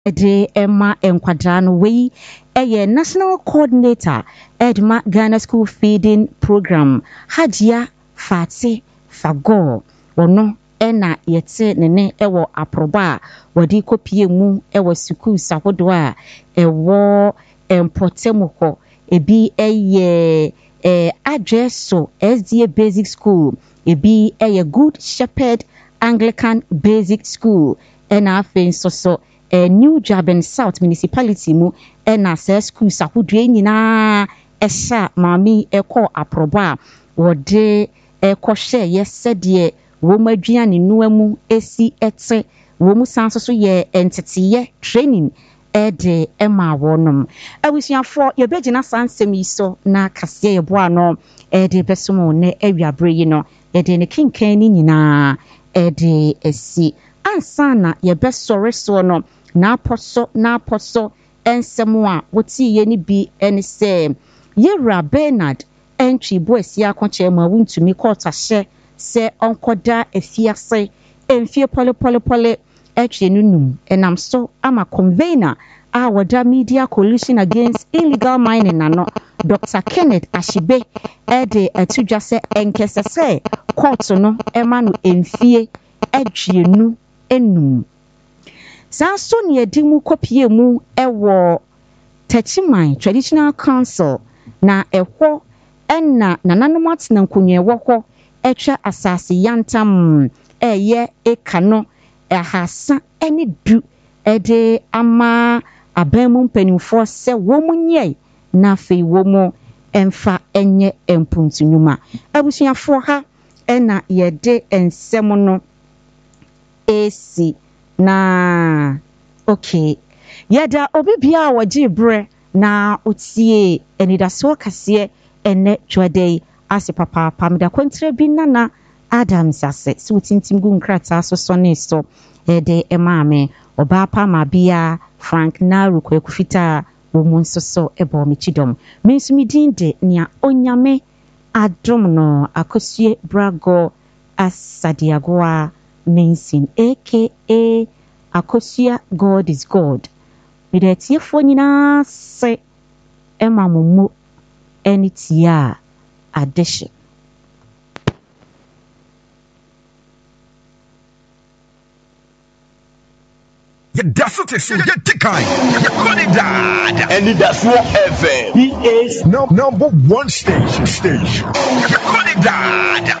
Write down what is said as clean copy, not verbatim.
de Emma Nkwadra we a national coordinator Edma Ghana School Feeding Program Hajia Fati Fago ono ena yete nene ewo aproba wadi kopie mu ewo school sahodo a ewo empotemo ebi eye adreso SDA Basic School ebi eye Good Shepherd Anglican Basic School ena afen so New Jaben South Municipality mu ena se school sahodo nyina esha mami eko aproba wode ekɔhye yesede womaduane nuamu esi ete womu sanso so ye entetiye training ede ema wonom abusuafo ye begina sansem iso na kase ye boa no ede besomo ne awiabre yi no ede ne kinkan ni nyina ede esi ansana ye besore so no na aposo ensemo a woti ye ni bi ene se Yera Bernard entry boys ya konche ma wuntumi kota hye se onkoda efiase emfie pole etwe nunum enam so ama convener wada Media Coalition Against Illegal Mining nano Dr. Kenneth Ashibe ede atudwa se enkesese court no ema no emfie edwenu enum sanso ne edimu kopie mu ewo Techiman Traditional Council na ehwo enna nananom atena nkonye wokɔ etwa asase yantam eye ekano ahasa ene du ede ama abamu mpanimfo se womunye na afei womo emfa enye empuntunuma abusuafo ha ena yede ensem no esi na okay yada obibia waji bre na otie enidaso kase ene twede ase papa pamda kontre bi nana Adams ase so tintim gu nkrata so sone so ede emame oba pa ma bia Frank Naru kwekufita wo munso so ebo michidom minsumidin de nia onyame adom no akosue brago asadiagoa mensin aka akosua God is God Mide tiefo nyina se ema mumu eni tia adeshe. You desert is you tikai. Dad. And that's what FM. He is number one station. Dad.